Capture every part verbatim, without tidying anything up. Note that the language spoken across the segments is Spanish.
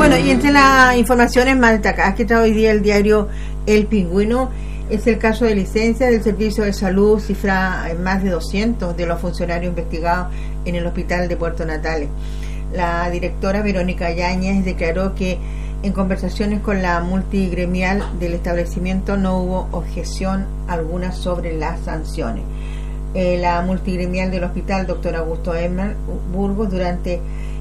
Bueno, y entre las informaciones más destacadas que trae hoy día el diario El Pingüino es el caso de licencia del Servicio de Salud, cifra en más de doscientos de los funcionarios investigados en el hospital de Puerto Natales. La directora Verónica Yáñez declaró que en conversaciones con la multigremial del establecimiento no hubo objeción alguna sobre las sanciones. Eh, la multigremial del hospital, doctor Augusto Emmer Burgos, durante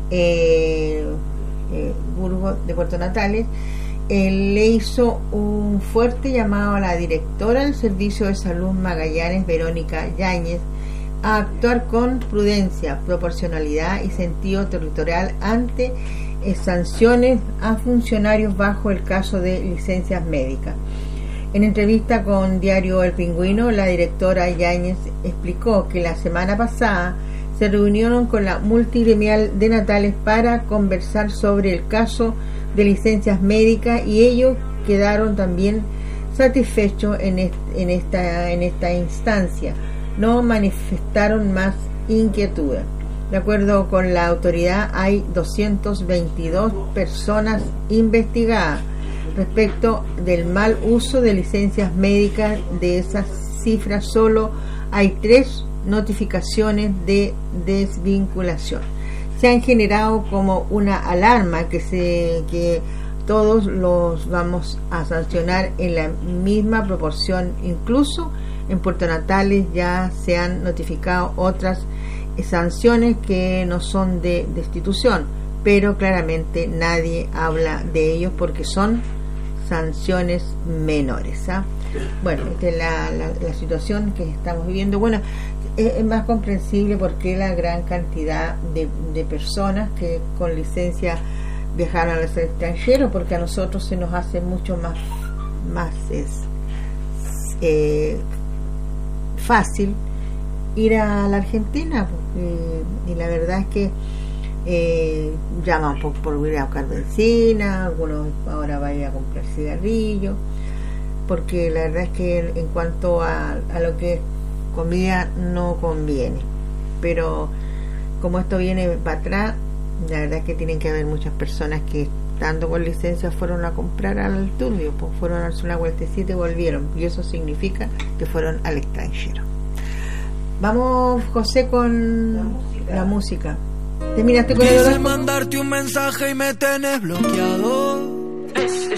eh, eh, Burgos de Puerto Natales, eh, le hizo un fuerte llamado a la directora del Servicio de Salud Magallanes, Verónica Yáñez, a actuar con prudencia, proporcionalidad y sentido territorial ante eh, sanciones a funcionarios bajo el caso de licencias médicas. En entrevista con Diario El Pingüino, la directora Yáñez explicó que la semana pasada se reunieron con la multigremial de Natales para conversar sobre el caso de licencias médicas y ellos quedaron también satisfechos en, est en, esta, en esta instancia. No manifestaron más inquietudes. De acuerdo con la autoridad, hay doscientas veintidós personas investigadas respecto del mal uso de licencias médicas. De esas cifras solo hay tres notificaciones de desvinculación. Se han generado como una alarma que se que todos los vamos a sancionar en la misma proporción. Incluso en Puerto Natales ya se han notificado otras sanciones que no son de destitución, pero claramente nadie habla de ellos porque son sanciones menores. ¿ah? Bueno, esta es la, la, la situación que estamos viviendo. Bueno, es, es más comprensible porque la gran cantidad de, de personas que con licencia viajaron al extranjero, porque a nosotros se nos hace mucho más, más es, eh, fácil ir a la Argentina, porque, y la verdad es que eh, llaman por, por ir a buscar benzina, algunos ahora van a ir a comprar cigarrillos, porque la verdad es que en cuanto a, a lo que es comida no conviene, pero como esto viene para atrás, la verdad es que tienen que haber muchas personas que estando con licencia fueron a comprar al estudio, pues fueron a hacer una vueltecita y volvieron, y eso significa que fueron al extranjero. Vamos, José, con la música. La música. ¿Terminaste con el Quise mandarte un mensaje y me tenés bloqueado.